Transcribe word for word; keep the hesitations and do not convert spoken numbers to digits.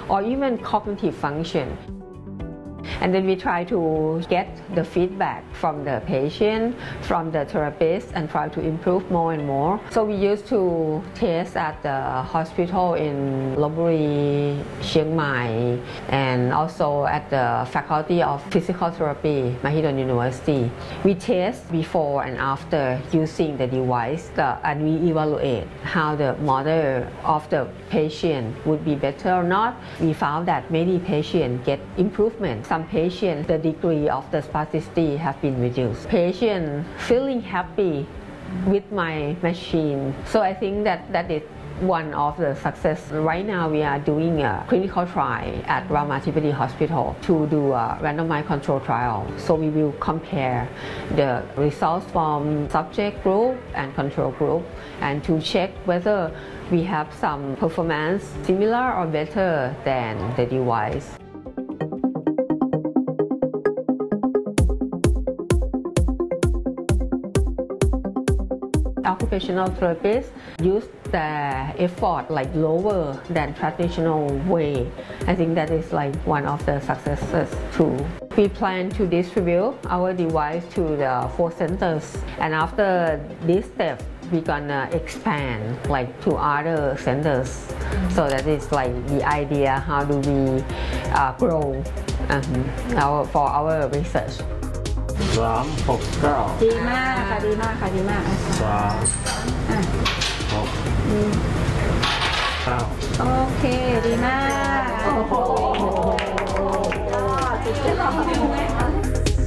or even cognitive function. And then we try to get the feedback from the patient, from the therapist, and try to improve more and more. So we used to test at the hospital in Lopburi, Chiang Mai, and also at the Faculty of Physical Therapy, Mahidol University. We test before and after using the device, the, and we evaluate how the motor of the patient would be better or not. We found that many patients get improvement. Some patients, the degree of the spasticity have been reduced. Patient feeling happy with my machine. So I think that that is one of the success. Right now we are doing a clinical trial at Ramathipati Hospital to do a randomized control trial. So we will compare the results from subject group and control group and to check whether we have some performance similar or better than the device. Occupational therapists use their effort like lower than traditional way. I think that is like one of the successes too. We plan to distribute our device to the four centers, and after this step, we're gonna expand like to other centers. So that is like the idea. How do we uh, grow um, our, for our research? สามหกเก้าดีมากค่ะดีมากค่ะดีมากสามหกเก้าโอเคดีมากโอ้โหสุดยอด